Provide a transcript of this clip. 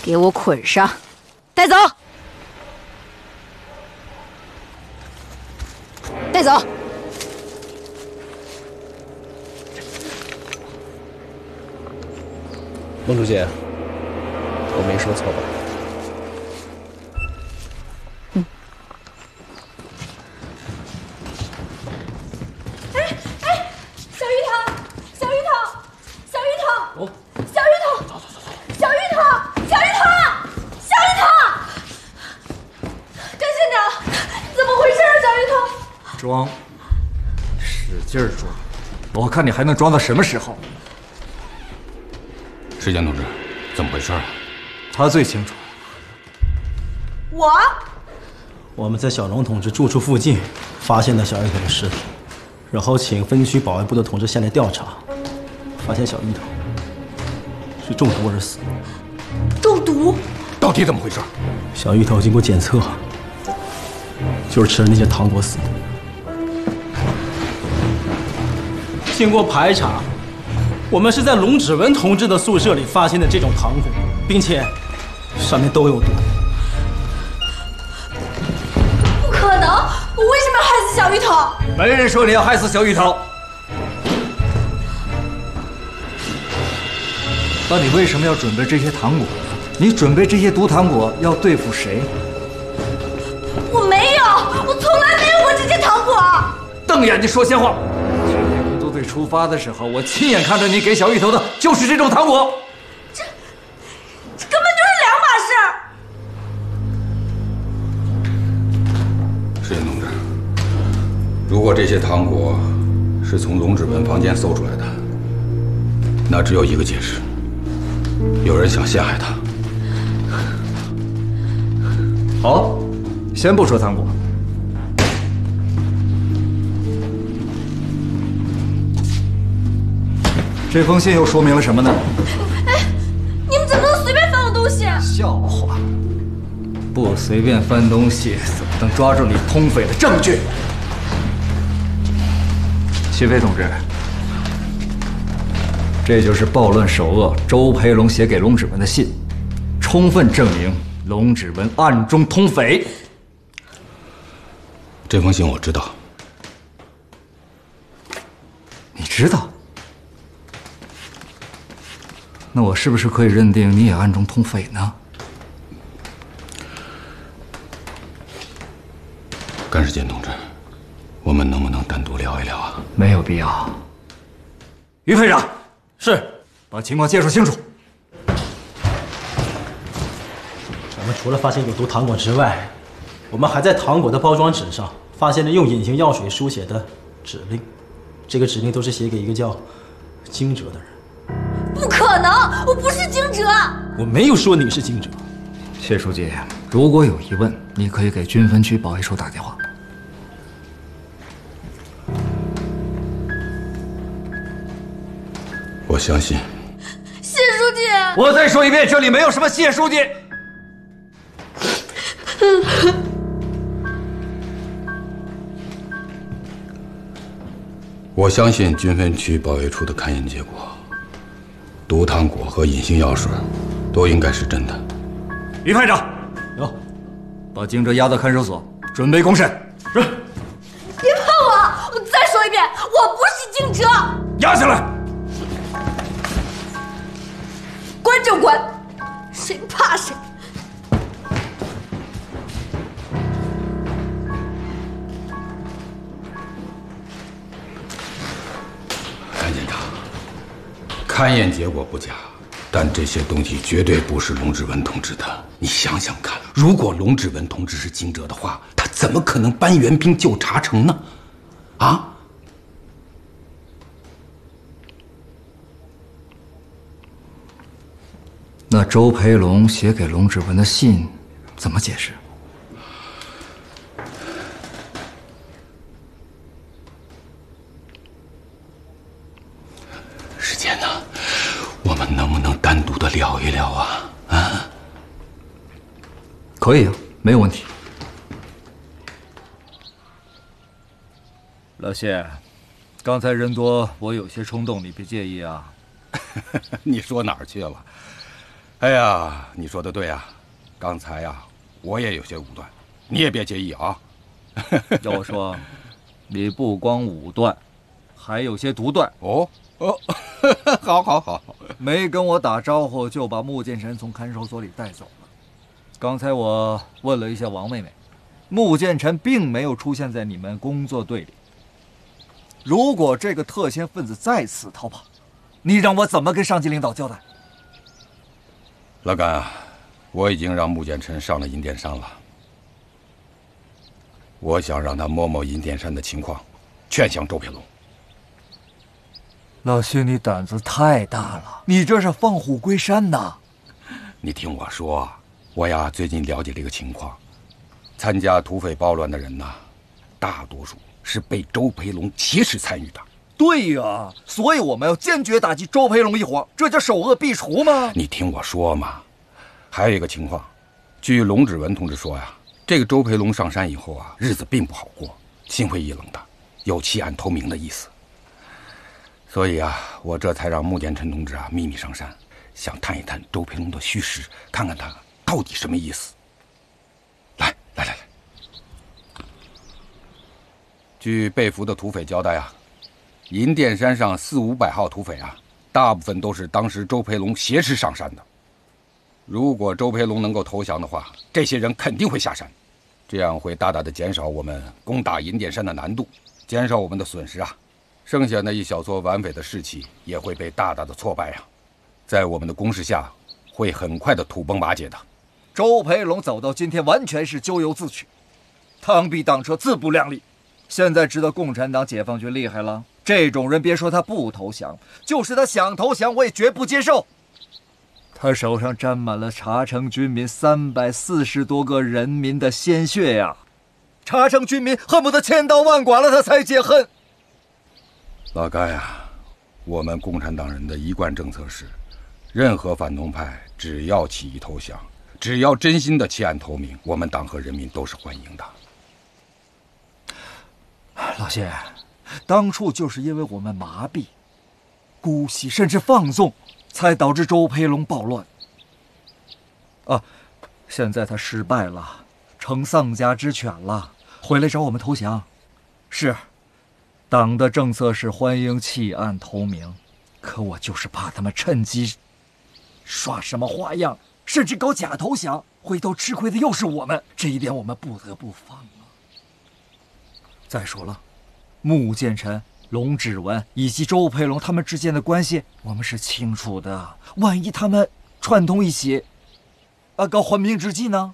给我捆上，带走，带走。 孟主姐，我没说错吧？ 小芋头，小芋头，小芋头， 哦， 小芋头，走，小芋头，小芋头，小芋头，张县长，怎么回事啊？小芋头， 装，使劲装，我看你还能装到什么时候？ 石坚同志，怎么回事啊？ 他最清楚。 我们在小龙同志住处附近发现了小芋头的尸体，然后请分区保卫部的同志前来调查，发现小芋头是中毒而死。 中毒？ 到底怎么回事？ 小芋头经过检测，就是吃了那些糖果死的。经过排查，我们是在龙指文同志的宿舍里发现的这种糖果，并且上面都有毒。 不可能！我为什么要害死小芋头？ 没人说你要害死小芋头。那你为什么要准备这些糖果？你准备这些毒糖果要对付谁？ 我没有，我从来没有过这些糖果。 瞪眼睛说闲话！去年工作队出发的时候，我亲眼看着你给小芋头的就是这种糖果。 这根本就是两码事。 石坚同志，如果这些糖果是从龙指文房间搜出来的，那只有一个解释：有人想陷害他。 好，先不说糖果。这封信又说明了什么呢？ 哎，你们怎么能随便翻我东西？ 笑话！不随便翻东西，怎么能抓住你通匪的证据？齐飞同志，这就是暴乱首恶周培龙写给龙指文的信，充分证明龙指文暗中通匪。 这封信我知道。 你知道？那我是不是可以认定你也暗中通匪呢？ 甘世坚同志，我们能不能单独聊一聊啊？ 没有必要。于会长， 是， 把情况介绍清楚。 我们除了发现有毒糖果之外，我们还在糖果的包装纸上发现了用隐形药水书写的指令，这个指令都是写给一个叫惊蛰的人。 不可能，我不是惊蛰。 我没有说你是惊蛰。 谢书记，如果有疑问，你可以给军分区保卫处打电话。 我相信。 谢书记。 我再说一遍，这里没有什么谢书记。 我相信军分区保卫处的勘验结果，毒糖果和隐形药水都应该是真的。 于排长， 有， 把惊蛰押到看守所，准备公审。是。 别碰我！我再说一遍，我不是惊蛰。 押下来。 关就关，谁怕谁。 甘检长，勘验结果不假，但这些东西绝对不是龙指文同志的。你想想看，如果龙指文同志是惊蛰的话，他怎么可能搬援兵救茶城呢？啊？ 那周培龙写给龙指文的信怎么解释？ 时间呢？我们能不能单独的聊一聊啊？啊？ 可以啊，没有问题。老谢，刚才人多，我有些冲动，你别介意啊。 你说哪儿去了？ 哎呀，你说的对啊，刚才呀，我也有些武断，你也别介意啊。 要说，你不光武断，还有些独断。 哦，好， 没跟我打招呼就把穆剑臣从看守所里带走了。刚才我问了一下王妹妹，穆剑臣并没有出现在你们工作队里。如果这个特遣分子再次逃跑，你让我怎么跟上级领导交代？ 老甘啊，我已经让穆剑臣上了银殿山了。我想让他摸摸银殿山的情况，劝降周培龙。 老薛，你胆子太大了，你这是放虎归山呐！ 你听我说，我呀最近了解这个情况，参加土匪暴乱的人呐，大多数是被周培龙挟持参与的。 对呀，所以我们要坚决打击周培龙一伙，这叫首恶必除吗？ 你听我说嘛，还有一个情况，据龙芷文同志说呀，这个周培龙上山以后啊，日子并不好过，心灰意冷的，有弃暗投明的意思。所以啊，我这才让穆剑臣同志啊秘密上山，想探一探周培龙的虚实，看看他到底什么意思。来，据被俘的土匪交代啊，银殿山上400-500号土匪啊，大部分都是当时周培龙挟持上山的。如果周培龙能够投降的话，这些人肯定会下山，这样会大大的减少我们攻打银殿山的难度，减少我们的损失啊。剩下那一小撮顽匪的士气也会被大大的挫败啊，在我们的攻势下，会很快的土崩瓦解的。 周培龙走到今天，完全是咎由自取，螳臂当车，自不量力。现在知道共产党解放军厉害了，这种人别说他不投降，就是他想投降，我也绝不接受。他手上沾满了茶城军民340多个人民的鲜血呀！茶城军民恨不得千刀万剐了他才解恨。 老甘呀，我们共产党人的一贯政策是，任何反动派只要起义投降，只要真心的弃暗投明，我们党和人民都是欢迎的。 老谢，当初就是因为我们麻痹、姑息甚至放纵，才导致周培龙暴乱。现在他失败了，成丧家之犬了，回来找我们投降。是，党的政策是欢迎弃暗投明，可我就是怕他们趁机耍什么花样，甚至搞假投降，回头吃亏的又是我们，这一点我们不得不防啊。再说了，穆剑臣、龙芷文以及周培龙他们之间的关系，我们是清楚的。万一他们串通一起，搞缓兵之计呢？